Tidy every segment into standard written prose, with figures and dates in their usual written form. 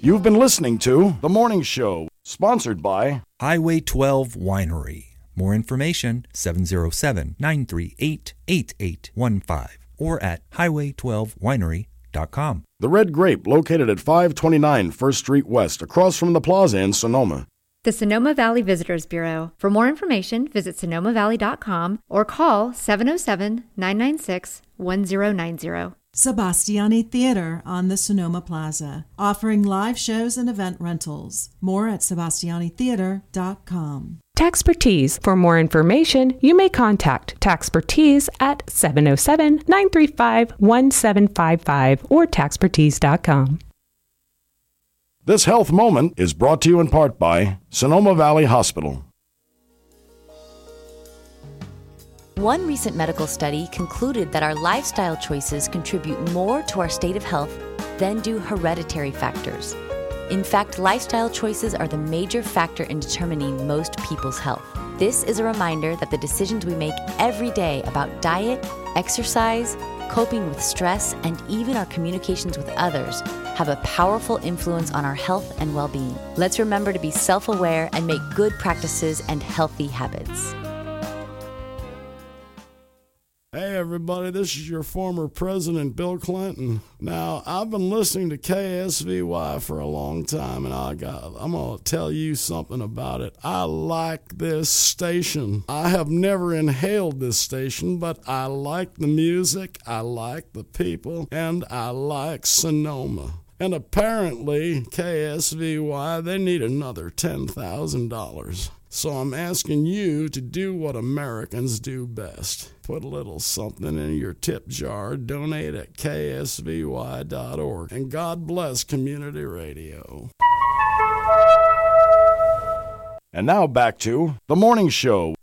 You've been listening to The Morning Show, sponsored by Highway 12 Winery. More information, 707-938-8815 or at highway12winery.com. The Red Grape, located at 529 First Street West, across from the plaza in Sonoma. The Sonoma Valley Visitors Bureau. For more information, visit sonomavalley.com or call 707-996-1090. Sebastiani Theater on the Sonoma Plaza, offering live shows and event rentals. More at sebastianitheater.com. Taxpertise. For more information, you may contact Taxpertise at 707-935-1755 or taxpertise.com. This health moment is brought to you in part by Sonoma Valley Hospital. One recent medical study concluded that our lifestyle choices contribute more to our state of health than do hereditary factors. In fact, lifestyle choices are the major factor in determining most people's health. This is a reminder that the decisions we make every day about diet, exercise, coping with stress, and even our communications with others have a powerful influence on our health and well-being. Let's remember to be self-aware and make good practices and healthy habits. Hey everybody, this is your former President Bill Clinton. Now, I've been listening to KSVY for a long time, and I'm going to tell you something about it. I like this station. I have never inhaled this station, but I like the music, I like the people, and I like Sonoma. And apparently, KSVY, they need another $10,000. So I'm asking you to do what Americans do best. Put a little something in your tip jar, donate at ksvy.org, and God bless community radio. And now back to The Morning Show.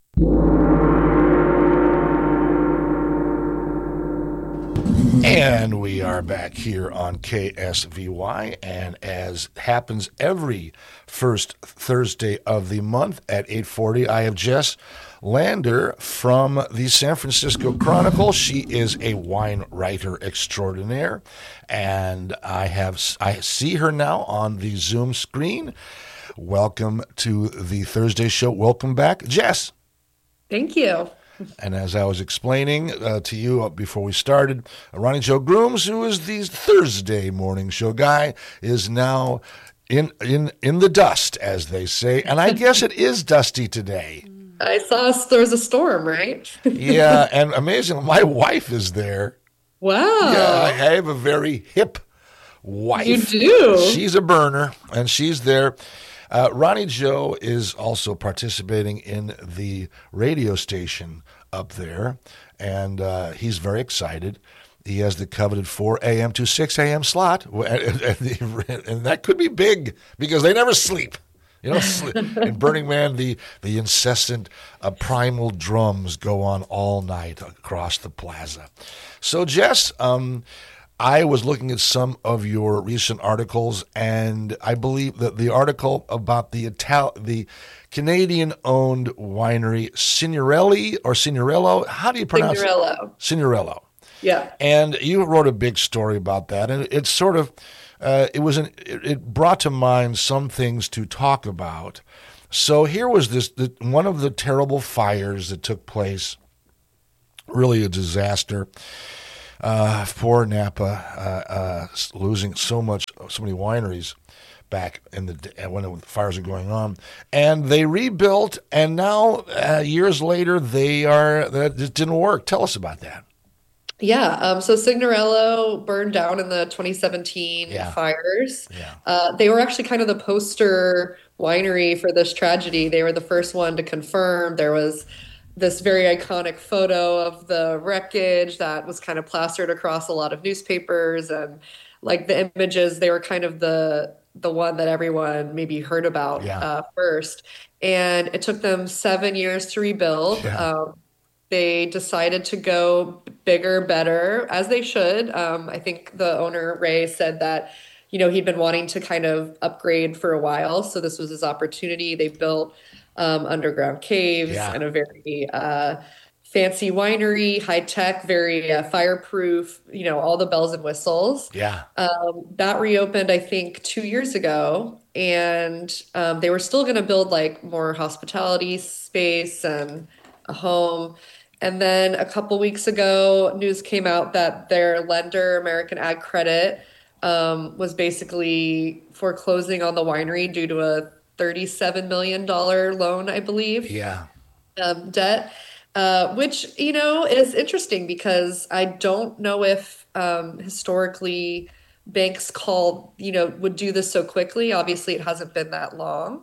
And we are back here on KSVY, and as happens every first Thursday of the month at 8:40, I have Jess Lander from the San Francisco Chronicle. She is a wine writer extraordinaire, and I see her now on the Zoom screen. Welcome to the Thursday show. Welcome back, Jess. Thank you. And as I was explaining to you before we started, Ronnie Joe Grooms, who is the Thursday morning show guy, is now in the dust, as they say. And I guess it is dusty today. I saw there was a storm, right? Yeah, and amazing. My wife is there. Wow. Yeah, I have a very hip wife. You do? She's a burner, and she's there. Ronnie Joe is also participating in the radio station up there, and he's very excited. He has the coveted 4 a.m. to 6 a.m. slot, and that could be big because they never sleep. You know, in Burning Man, the incessant primal drums go on all night across the plaza. So, Jess, I was looking at some of your recent articles, and I believe that the article about the Canadian-owned winery Signorello, how do you pronounce it? Signorello. Yeah. And you wrote a big story about that, and it's sort of it brought to mind some things to talk about. So here was one of the terrible fires that took place, really a disaster. Poor Napa, losing so many wineries back in when the fires are going on, and they rebuilt, and now years later that just didn't work. Tell us about that. Yeah, so Signorello burned down in the 2017 fires. Yeah. They were actually kind of the poster winery for this tragedy. They were the first one to confirm. There was this very iconic photo of the wreckage that was kind of plastered across a lot of newspapers, and like the images, they were kind of the one that everyone maybe heard about first. And it took them 7 years to rebuild. Yeah. They decided to go bigger, better, as they should. I think the owner, Ray, said that, he'd been wanting to kind of upgrade for a while. So this was his opportunity. They built underground caves and a very fancy winery, high tech, very fireproof, all the bells and whistles. Yeah. That reopened, I think, 2 years ago. And they were still going to build like more hospitality space and a home. And then a couple weeks ago, news came out that their lender, American Ag Credit, was basically foreclosing on the winery due to a $37 million loan, I believe. Yeah. Debt. Which, is interesting because I don't know if historically banks would do this so quickly. Obviously, it hasn't been that long.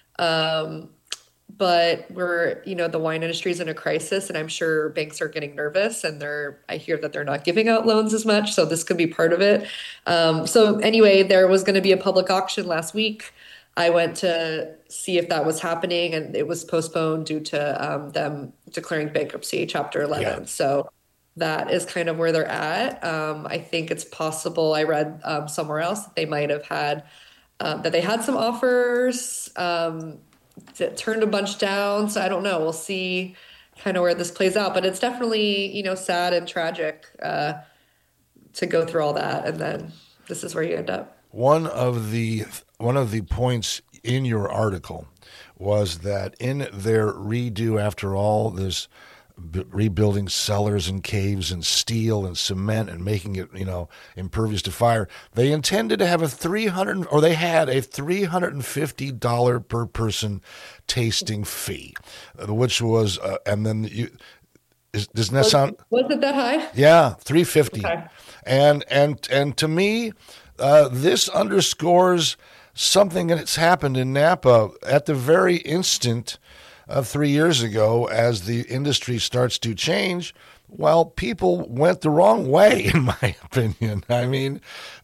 But the wine industry is in a crisis, and I'm sure banks are getting nervous, and I hear that they're not giving out loans as much. So this could be part of it. So anyway, there was going to be a public auction last week. I went to see if that was happening, and it was postponed due to them declaring bankruptcy, Chapter 11. Yeah. So that is kind of where they're at. I think it's possible. I read somewhere else that they might have had that they had some offers that turned a bunch down. So I don't know. We'll see kind of where this plays out. But it's definitely sad and tragic to go through all that, and then this is where you end up. One of the points in your article was that in their redo after all this rebuilding cellars and caves and steel and cement and making it, impervious to fire, they intended to have had a $350 per person tasting fee, which was, and then doesn't that sound? Was it that high? Yeah, $350. Okay. And to me, this underscores something that's happened in Napa at the very instant of 3 years ago as the industry starts to change. Well, people went the wrong way, in my opinion. I mean,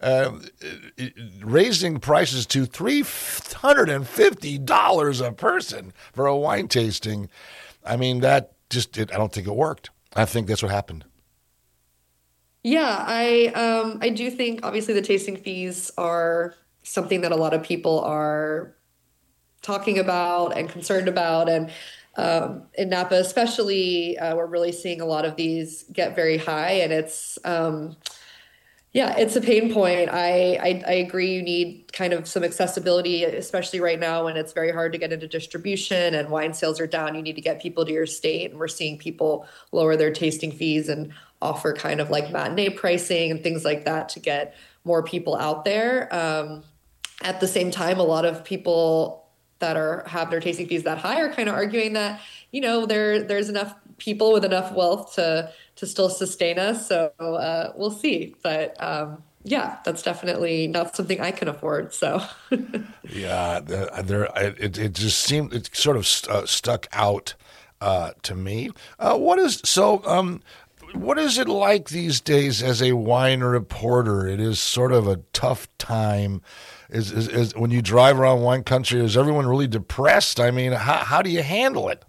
raising prices to $350 a person for a wine tasting, I mean, I don't think it worked. I think that's what happened. Yeah, I do think obviously the tasting fees are something that a lot of people are talking about and concerned about, and in Napa especially, we're really seeing a lot of these get very high, and it's it's a pain point. I agree. You need kind of some accessibility, especially right now when it's very hard to get into distribution and wine sales are down. You need to get people to your state, and we're seeing people lower their tasting fees and offer kind of like matinee pricing and things like that to get more people out there. At the same time, a lot of people that have their tasting fees that high are kind of arguing that, there's enough people with enough wealth to still sustain us. So we'll see. But that's definitely not something I can afford. So yeah, it just seemed, it sort of stuck out to me. What is it like these days as a wine reporter? It is sort of a tough time. Is when you drive around wine country, is everyone really depressed? I mean, how do you handle it?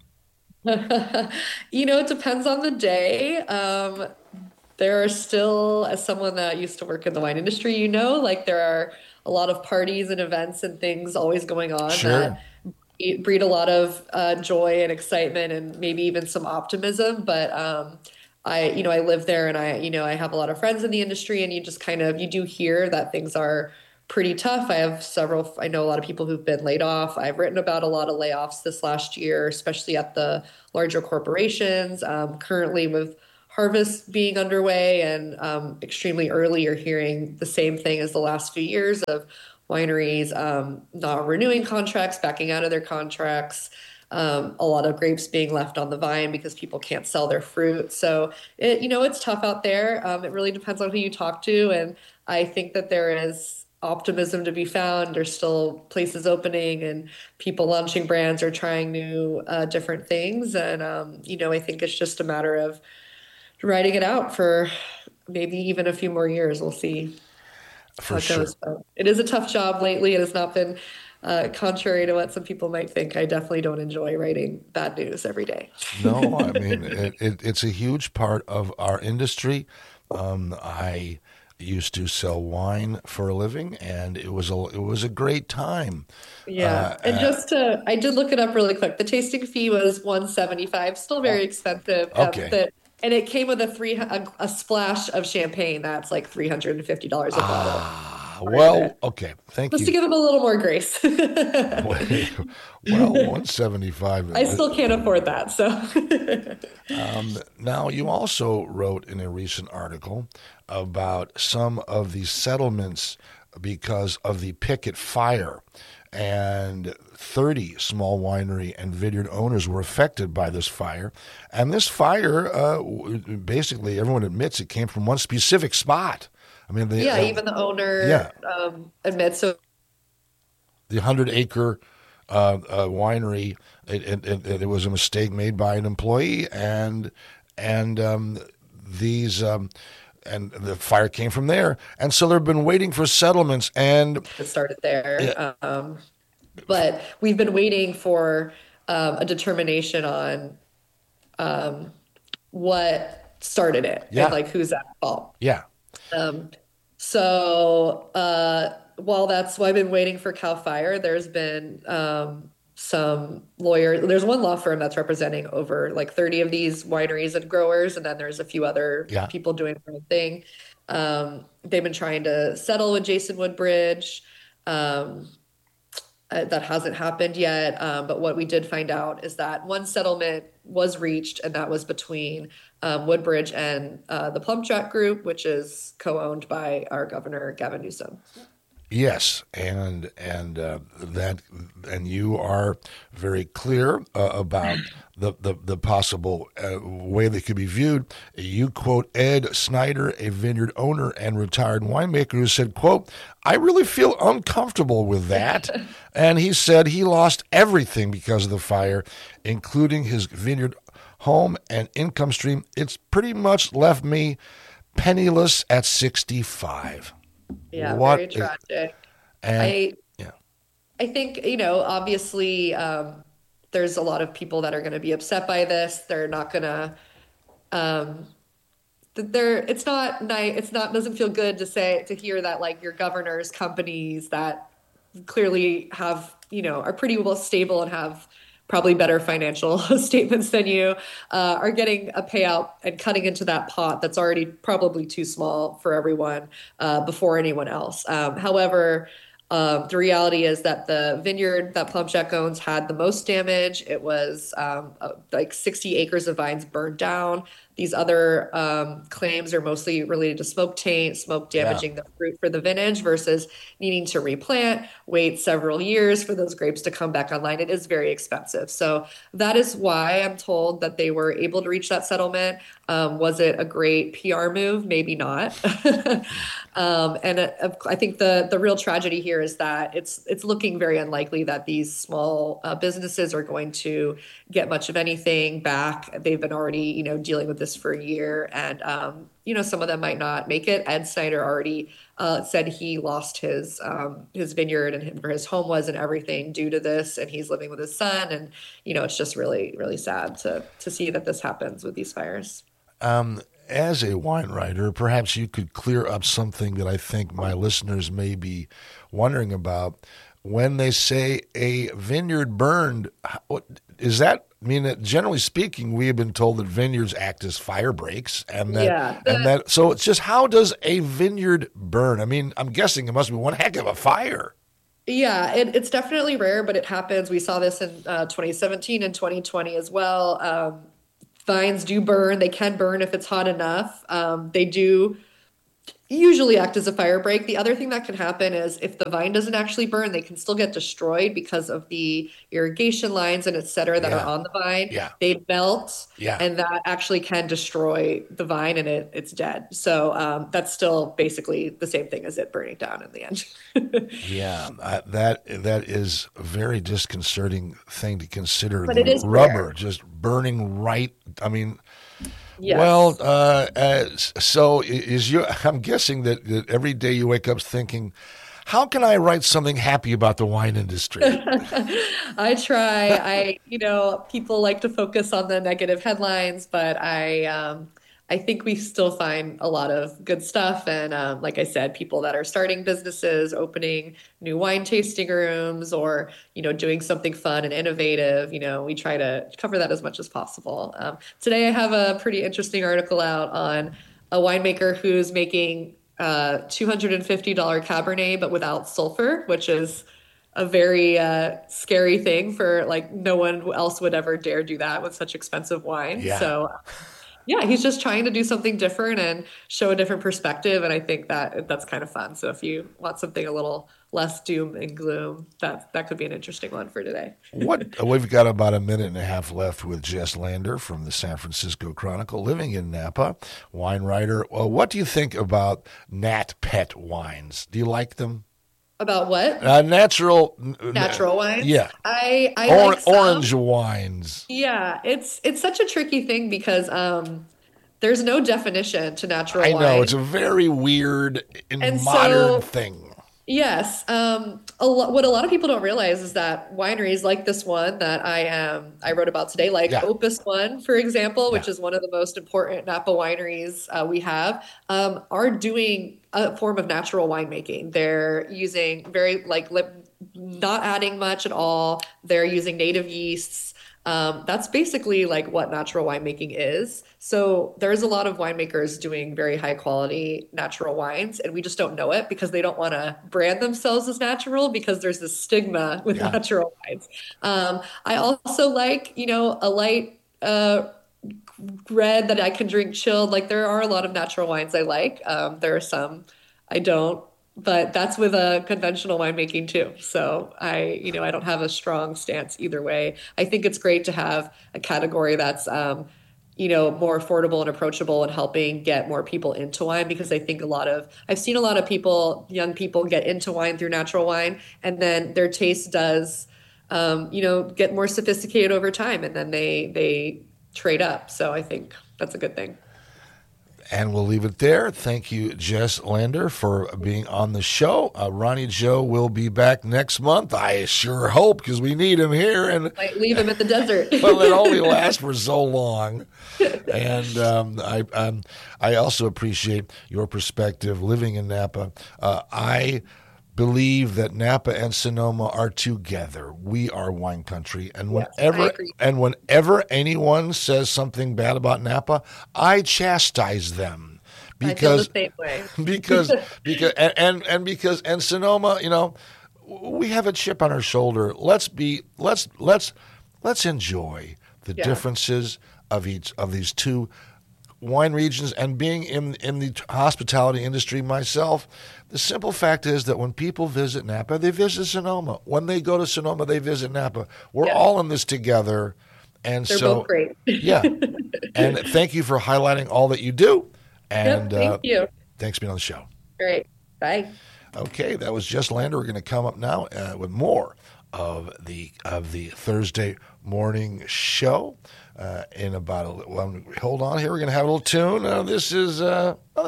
It depends on the day. There are still, as someone that used to work in the wine industry, like there are a lot of parties and events and things always going on that breed a lot of joy and excitement and maybe even some optimism. But I live there, and I have a lot of friends in the industry, and you just you do hear that things are pretty tough. I know a lot of people who've been laid off. I've written about a lot of layoffs this last year, especially at the larger corporations. Currently with harvest being underway and extremely early, you're hearing the same thing as the last few years of wineries not renewing contracts, backing out of their contracts. A lot of grapes being left on the vine because people can't sell their fruit. So it's tough out there. It really depends on who you talk to. And I think that there is optimism to be found. There's still places opening and people launching brands or trying new different things. And, I think it's just a matter of writing it out for maybe even a few more years. We'll see how it goes. But it is a tough job lately. It has not been contrary to what some people might think. I definitely don't enjoy writing bad news every day. No, I mean, it's a huge part of our industry. used to sell wine for a living, and it was a great time. Yeah. And I did look it up really quick. The tasting fee was $175, still very expensive. Okay. And it came with a splash of champagne that's like $350 a bottle. Well, okay. Thank Just you. to give them a little more grace. Well, 175. I still can't afford that. So Now, you also wrote in a recent article about some of the settlements because of the Picket Fire, and 30 small winery and vineyard owners were affected by this fire. And this fire, basically, everyone admits it came from one specific spot. I mean, even the owner admits so. The 100-acre winery, it was a mistake made by an employee, and the fire came from there, and so they've been waiting for settlements, and it started there. But we've been waiting for a determination on what started it and like who's at fault. Yeah. While I've been waiting for CAL FIRE, there's been some lawyers. There's one law firm that's representing over like 30 of these wineries and growers, and then there's a few other people doing their own thing. They've been trying to settle with Jason Woodbridge. That hasn't happened yet. But what we did find out is that one settlement was reached, and that was between Woodbridge and the Plumtrack Group, which is co-owned by our governor, Gavin Newsom. Yes, and you are very clear about the possible way they could be viewed. You quote Ed Snyder, a vineyard owner and retired winemaker, who said, quote, "I really feel uncomfortable with that." And he said he lost everything because of the fire, including his vineyard home and income stream. It's pretty much left me penniless at 65. Yeah, very tragic. I think, obviously there's a lot of people that are going to be upset by this. They're not going to, it's not nice. Doesn't feel good to hear that like your governor's companies that clearly have, are pretty well stable and have probably better financial statements than you, are getting a payout and cutting into that pot that's already probably too small for everyone before anyone else. However, the reality is that the vineyard that Plumtrack owns had the most damage. It was like 60 acres of vines burned down. These other claims are mostly related to smoke taint, smoke damaging the fruit for the vintage versus needing to replant, wait several years for those grapes to come back online. It is very expensive. So that is why I'm told that they were able to reach that settlement. Was it a great PR move? Maybe not. I think the real tragedy here is that it's looking very unlikely that these small businesses are going to get much of anything back. They've been already, dealing with this for a year, and some of them might not make it. Ed Snyder already said he lost his vineyard and where his home was and everything due to this, and he's living with his son, and it's just really, really sad to see that this happens with these fires. As a wine writer, perhaps you could clear up something that I think my listeners may be wondering about. When they say a vineyard burned, what is that? I mean, generally speaking, we have been told that vineyards act as fire breaks, so it's just, how does a vineyard burn? I mean, I'm guessing it must be one heck of a fire. Yeah, it's definitely rare, but it happens. We saw this in 2017 and 2020 as well. Vines do burn. They can burn if it's hot enough. They do usually act as a fire break. The other thing that can happen is if the vine doesn't actually burn, they can still get destroyed because of the irrigation lines and et cetera that are on the vine. Yeah. They melt, and that actually can destroy the vine, and it's dead. So that's still basically the same thing as it burning down in the end. That is a very disconcerting thing to consider. But it is rubber rare. Just burning right. I mean. Yes. Well, so I'm guessing that every day you wake up thinking, how can I write something happy about the wine industry? I try. People like to focus on the negative headlines, but I I think we still find a lot of good stuff. And like I said, people that are starting businesses, opening new wine tasting rooms, or, doing something fun and innovative, we try to cover that as much as possible. Today I have a pretty interesting article out on a winemaker who's making $250 Cabernet, but without sulfur, which is a very scary thing for no one else would ever dare do that with such expensive wine. Yeah. So yeah, he's just trying to do something different and show a different perspective. And I think that's kind of fun. So if you want something a little less doom and gloom, that could be an interesting one for today. We've got about a minute and a half left with Jess Lander from the San Francisco Chronicle, living in Napa, wine writer. Well, what do you think about Nat Pet wines? Do you like them? About what? Natural wines. Yeah, I like some. Orange wines. Yeah, it's such a tricky thing because there's no definition to natural wine. I know, it's a very weird and modern thing. Yes. What a lot of people don't realize is that wineries like this one that I wrote about today, Opus One, for example, which is one of the most important Napa wineries we have, are doing a form of natural winemaking. They're using not adding much at all. They're using native yeasts. That's basically what natural winemaking is. So there's a lot of winemakers doing very high quality natural wines, and we just don't know it because they don't want to brand themselves as natural because there's this stigma with natural wines. I also like, a light red that I can drink chilled. There are a lot of natural wines I like. There are some I don't. But that's with a conventional winemaking too. So I don't have a strong stance either way. I think it's great to have a category that's, more affordable and approachable and helping get more people into wine, because I think I've seen a lot of people, young people, get into wine through natural wine, and then their taste does, get more sophisticated over time, and then they trade up. So I think that's a good thing. And we'll leave it there. Thank you, Jess Lander, for being on the show. Ronnie Joe will be back next month. I sure hope, because we need him here. And might leave him at the desert. Well, it only lasts for so long. And I also appreciate your perspective living in Napa. I believe that Napa and Sonoma are together. We are wine country. And whenever anyone says something bad about Napa, I chastise them. Because I feel the same way. because Sonoma, we have a chip on our shoulder. Let's enjoy the differences of these two wine regions. And being in the hospitality industry myself, the simple fact is that when people visit Napa, they visit Sonoma. When they go to Sonoma, they visit Napa. We're all in this together. And they're both great. Yeah. And thank you for highlighting all that you do. And thank you. Thanks for being on the show. Great. Bye. Okay, that was Jess Lander. We're going to come up now with more of the Thursday morning show in about hold on here. We're going to have a little tune. This is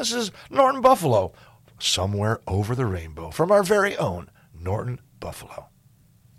Norton Buffalo, Somewhere Over the Rainbow, from our very own Norton Buffalo.